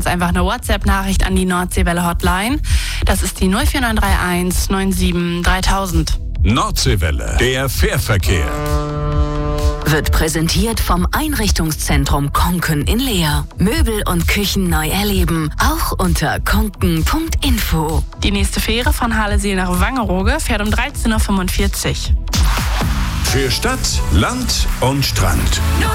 ganz einfach eine WhatsApp-Nachricht an die Nordseewelle-Hotline. Das ist die 04931 97 3000. Nordseewelle, der Fährverkehr. Wird präsentiert vom Einrichtungszentrum Konken in Leer. Möbel und Küchen neu erleben, auch unter konken.info. Die nächste Fähre von Halesee nach Wangerooge fährt um 13.45 Uhr. Für Stadt, Land und Strand.